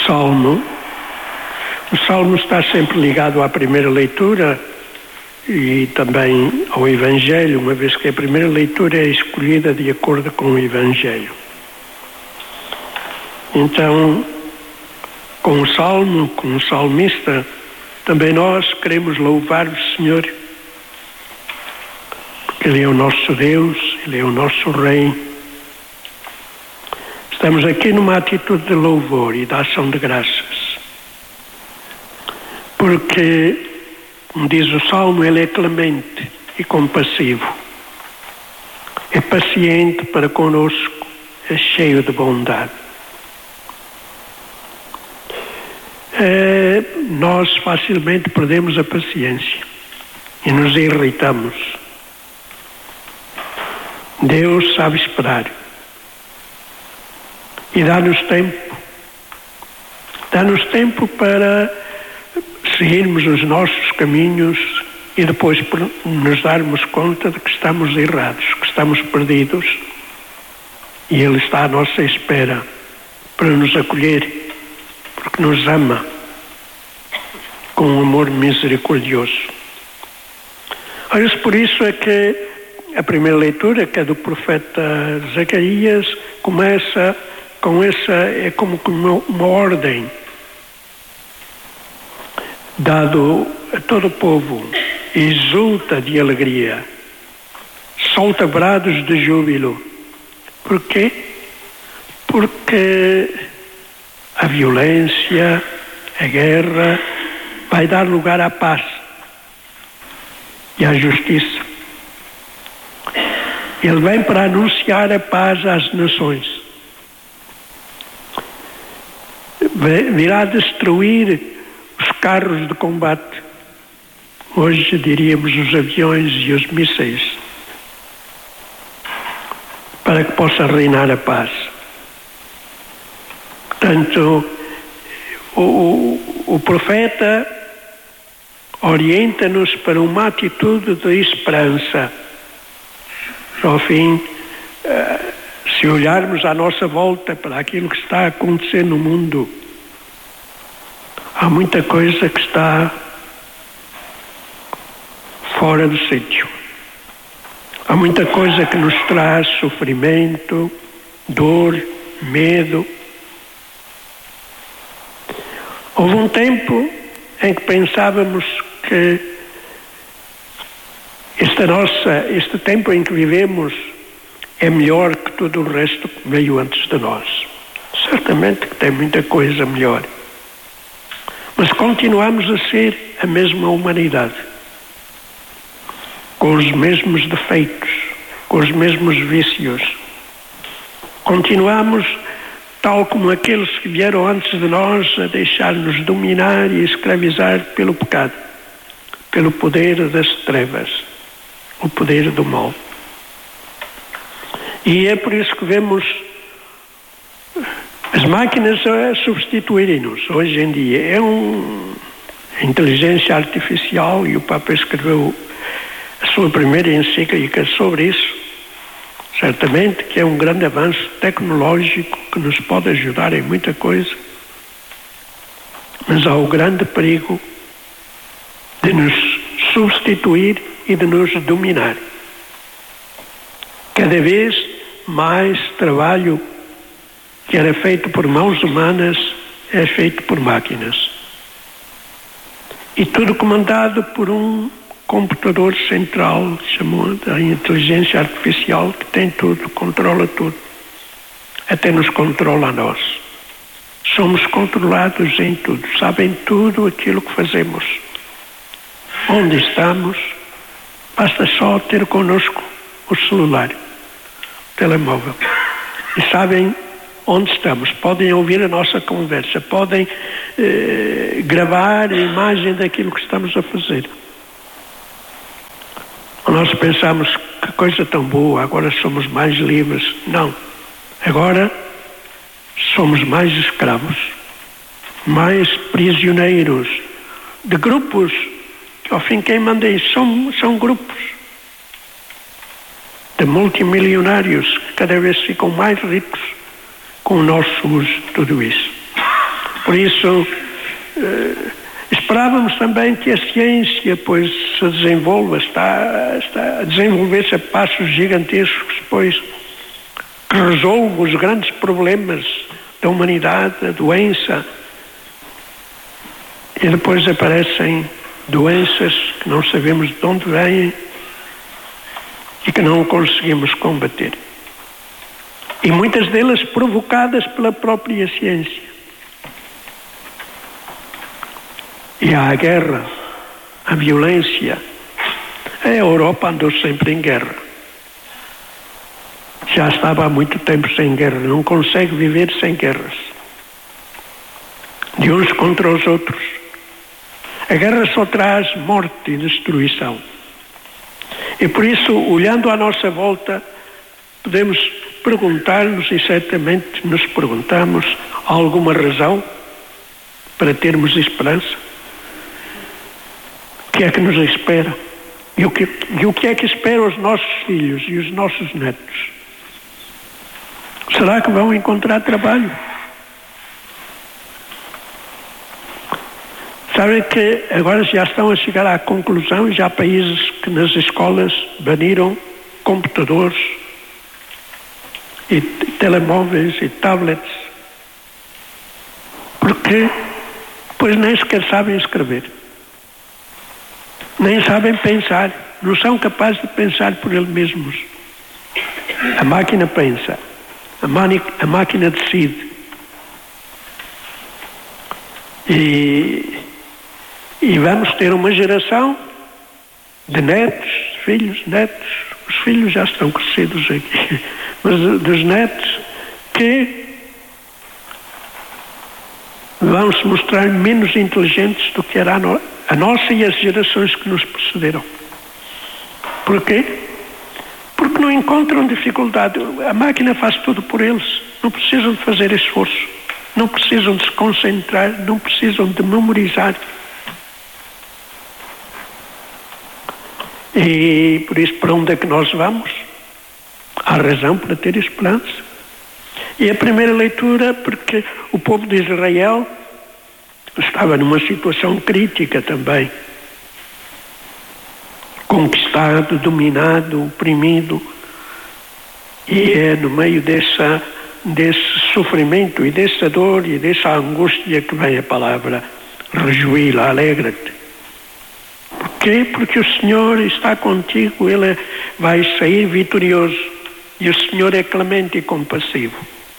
Salmo. O Salmo está sempre ligado à primeira leitura e também ao Evangelho, uma vez que a primeira leitura é escolhida de acordo com o Evangelho. Então, com o Salmo, com o salmista, também nós queremos louvar o Senhor, porque Ele é o nosso Deus, Ele é o nosso Rei. Estamos aqui numa atitude de louvor e de ação de graças, porque, como diz o Salmo, Ele é clemente e compassivo, é paciente para conosco, é cheio de bondade. Nós facilmente perdemos a paciência e nos irritamos. Deus sabe esperar e dá-nos tempo para seguirmos os nossos caminhos e depois nos darmos conta de que estamos errados, que estamos perdidos, e Ele está à nossa espera para nos acolher, porque nos ama com um amor misericordioso. Olha, por isso é que a primeira leitura, que é do profeta Zacarias, começa com é como uma ordem dado a todo o povo: exulta de alegria, solta brados de júbilo. Por quê? Porque a violência, a guerra, vai dar lugar à paz e à justiça. Ele vem para anunciar a paz às nações. Virá destruir os carros de combate, hoje diríamos os aviões e os mísseis, para que possa reinar a paz. Portanto, o profeta orienta-nos para uma atitude de esperança. Ao fim, se olharmos à nossa volta para aquilo que está a acontecer no mundo, há muita coisa que está fora do sítio. Há muita coisa que nos traz sofrimento, dor, medo. Houve um tempo em que pensávamos que este tempo em que vivemos é melhor que todo o resto que veio antes de nós. Certamente que tem muita coisa melhor. Mas continuamos a ser a mesma humanidade, com os mesmos defeitos, com os mesmos vícios. Continuamos, tal como aqueles que vieram antes de nós, a deixar-nos dominar e escravizar pelo pecado, pelo poder das trevas, o poder do mal. E é por isso que vemos as máquinas a substituírem-nos hoje em dia. A inteligência artificial, e o Papa escreveu a sua primeira encíclica sobre isso, certamente que é um grande avanço tecnológico que nos pode ajudar em muita coisa, mas há o grande perigo de nos substituir e de nos dominar. Cada vez mais trabalho que era feito por mãos humanas é feito por máquinas. E tudo comandado por um computador central, chamado a inteligência artificial, que tem tudo, controla tudo. Até nos controla a nós. Somos controlados em tudo, sabem tudo aquilo que fazemos. Onde estamos, basta só ter connosco o celular, o telemóvel. E sabem onde estamos, podem ouvir a nossa conversa, podem gravar a imagem daquilo que estamos a fazer. Nós pensamos, que coisa tão boa, agora somos mais livres. Não, agora somos mais escravos, mais prisioneiros de grupos, que ao fim quem manda isso são grupos de multimilionários que cada vez ficam mais ricos com o nosso uso de tudo isso. Por isso, esperávamos também que a ciência, pois, se desenvolva, está a desenvolver-se a passos gigantescos, pois, que resolva os grandes problemas da humanidade, a doença. E depois aparecem doenças que não sabemos de onde vêm e que não conseguimos combater. E muitas delas provocadas pela própria ciência. E há a guerra, a violência. A Europa andou sempre em guerra. Já estava há muito tempo sem guerra, não consegue viver sem guerras. De uns contra os outros. A guerra só traz morte e destruição. E por isso, olhando à nossa volta, podemos perguntar-nos, e certamente nos perguntamos, há alguma razão para termos esperança? O que é que nos espera? E o que é que espera os nossos filhos e os nossos netos? Será que vão encontrar trabalho? Sabem que agora já estão a chegar à conclusão, já há países que nas escolas baniram computadores e telemóveis e tablets, porque pois nem sequer sabem escrever, nem sabem pensar, não são capazes de pensar por eles mesmos. A máquina pensa, a máquina decide. E vamos ter uma geração de netos, filhos, netos. Os filhos já estão crescidos aqui, mas dos netos que vão se mostrar menos inteligentes do que era a nossa e as gerações que nos precederam. Porquê? Porque não encontram dificuldade. A máquina faz tudo por eles. Não precisam de fazer esforço. Não precisam de se concentrar. Não precisam de memorizar. E por isso, para onde é que nós vamos? Há razão para ter esperança. E a primeira leitura, porque o povo de Israel estava numa situação crítica também. Conquistado, dominado, oprimido. E é no meio desse sofrimento e dessa dor e dessa angústia que vem a palavra rejuíla, alegra-te. Porquê? Porque o Senhor está contigo, Ele vai sair vitorioso. E o Senhor é clemente e compassivo.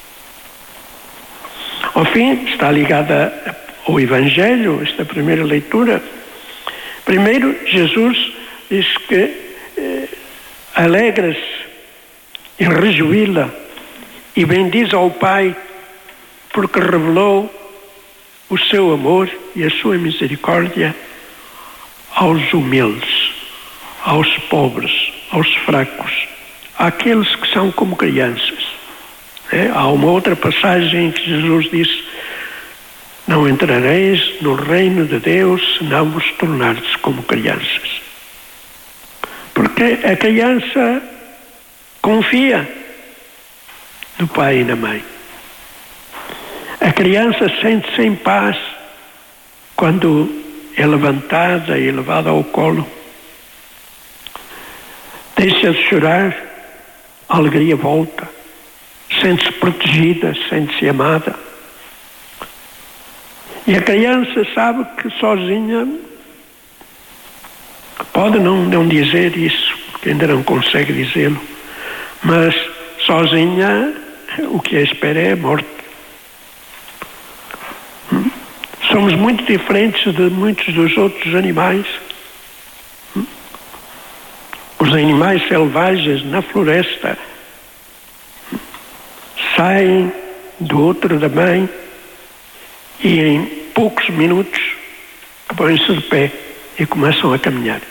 Ao fim, está ligada ao Evangelho, esta primeira leitura. Primeiro, Jesus diz que alegra-se e rejuíla e bendiz ao Pai porque revelou o seu amor e a sua misericórdia aos humildes, aos pobres, aos fracos, àqueles que são como crianças. Há uma outra passagem em que Jesus diz: não entrareis no reino de Deus se não vos tornardes como crianças. Porque a criança confia no pai e na mãe. A criança sente-se em paz quando é levantada e levada ao colo. Deixa de chorar, a alegria volta. Sente-se protegida, sente-se amada. E a criança sabe que sozinha pode não dizer isso, porque ainda não consegue dizê-lo, mas sozinha o que a espera é a morte. Somos muito diferentes de muitos dos outros animais. Os animais selvagens na floresta saem do outro da mãe e em poucos minutos põem-se de pé e começam a caminhar.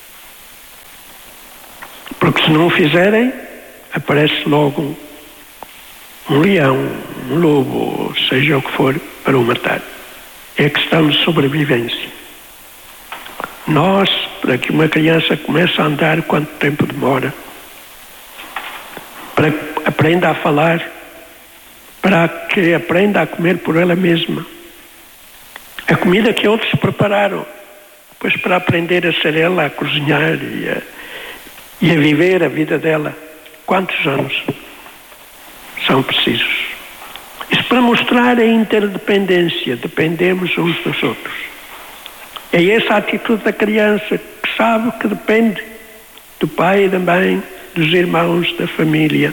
Porque se não o fizerem, aparece logo um leão, um lobo, seja o que for, para o matar. É questão de sobrevivência. Nós, para que uma criança comece a andar, quanto tempo demora? Para que aprenda a falar, para que aprenda a comer por ela mesma, A comida que outros prepararam, depois para aprender a ser ela a cozinhar e a viver a vida dela. Quantos anos são precisos? Isso para mostrar a interdependência, dependemos uns dos outros. É essa a atitude da criança que sabe que depende do pai e da mãe, dos irmãos, da família.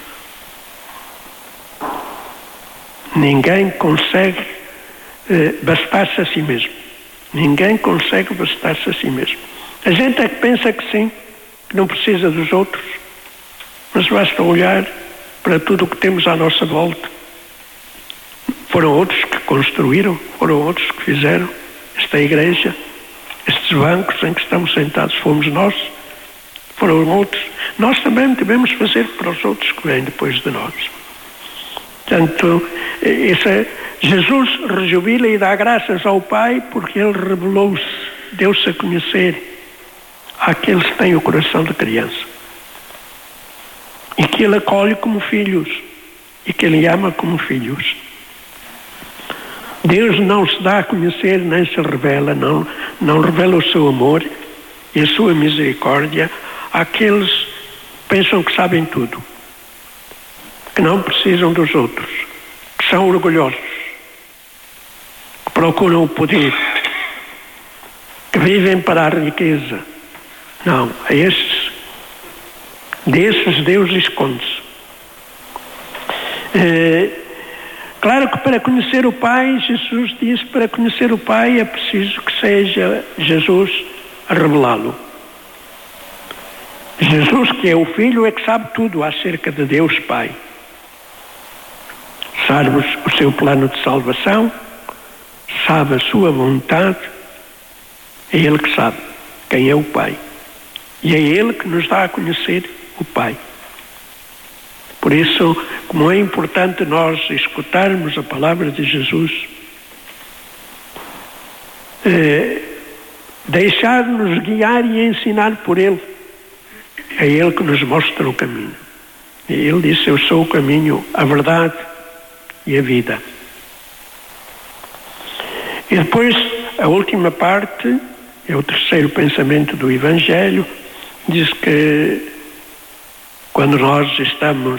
Ninguém consegue bastar-se a si mesmo. Ninguém consegue bastar-se a si mesmo. A gente é que pensa que sim, que não precisa dos outros, mas basta olhar para tudo o que temos à nossa volta. Foram outros que construíram, foram outros que fizeram esta igreja, estes bancos em que estamos sentados, fomos nós, foram outros. Nós também devemos fazer para os outros que vêm depois de nós. Portanto, Jesus rejubila e dá graças ao Pai porque Ele revelou-se, deu-se a conhecer àqueles que têm o coração de criança. E que Ele acolhe como filhos e que Ele ama como filhos. Deus não se dá a conhecer nem se revela, não revela o seu amor e a sua misericórdia àqueles que pensam que sabem tudo, que não precisam dos outros, que são orgulhosos, que procuram o poder, que vivem para a riqueza. Não, a desses Deus esconde-se. Claro que para conhecer o Pai, Jesus disse, para conhecer o Pai é preciso que seja Jesus a revelá-lo. Jesus, que é o Filho, é que sabe tudo acerca de Deus Pai. Sabe o seu plano de salvação, sabe a sua vontade, é Ele que sabe quem é o Pai. E é Ele que nos dá a conhecer o Pai. Por isso, como é importante nós escutarmos a palavra de Jesus, deixar-nos guiar e ensinar por Ele. É Ele que nos mostra o caminho. E Ele disse, eu sou o caminho, a verdade e a vida. E depois, a última parte, é o terceiro pensamento do Evangelho, diz que quando nós estamos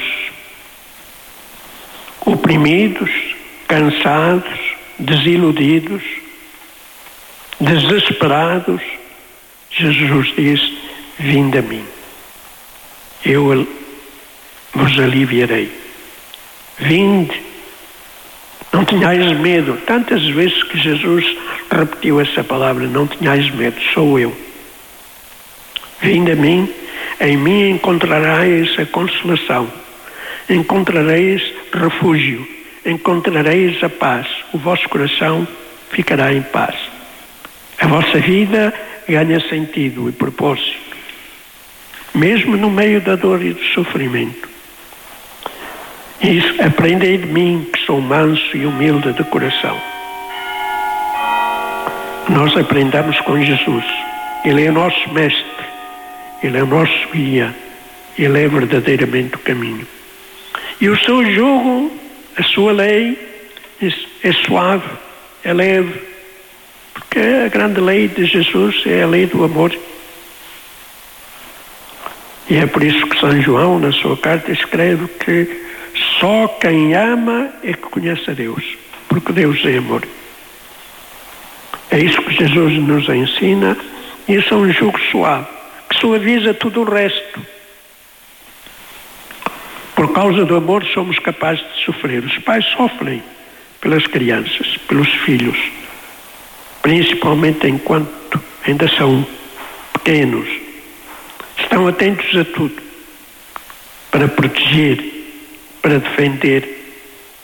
oprimidos, cansados, desiludidos, desesperados, Jesus diz, vinde a mim, eu vos aliviarei. Vinde, não tenhais medo. Tantas vezes que Jesus repetiu essa palavra, não tenhais medo, sou eu. Vinde a mim, em mim encontrareis a consolação, encontrareis refúgio, encontrareis a paz, o vosso coração ficará em paz. A vossa vida ganha sentido e propósito, mesmo no meio da dor e do sofrimento. Isso, aprendei de mim, que sou manso e humilde de coração. Nós aprendamos com Jesus. Ele é o nosso mestre, Ele é o nosso guia, Ele é verdadeiramente o caminho. E o seu jugo, a sua lei, é suave, é leve, porque a grande lei de Jesus é a lei do amor. E é por isso que São João, na sua carta, escreve que só quem ama é que conhece a Deus, porque Deus é amor. É isso que Jesus nos ensina, e isso é um jugo suave, que suaviza tudo o resto. Por causa do amor somos capazes de sofrer. Os pais sofrem pelas crianças, pelos filhos, principalmente enquanto ainda são pequenos. Estão atentos a tudo, para proteger, para defender.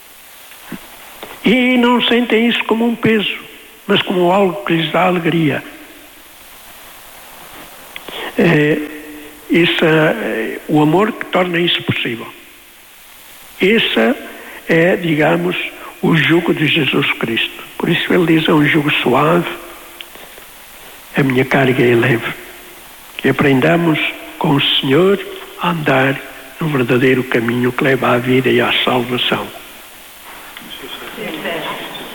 E não sentem isso como um peso, mas como algo que lhes dá alegria. O amor que torna isso possível. Esse é, digamos, o jugo de Jesus Cristo. Por isso ele diz, é um jugo suave, a minha carga é leve. Que aprendamos com o Senhor a andar no verdadeiro caminho que leva à vida e à salvação.